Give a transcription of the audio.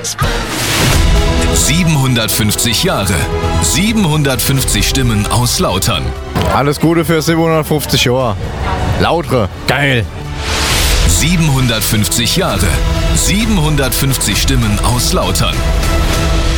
750 Jahre, 750 Stimmen aus Lautern. Alles Gute für 750 Jahre. Lautre, geil. 750 Jahre, 750 Stimmen aus Lautern.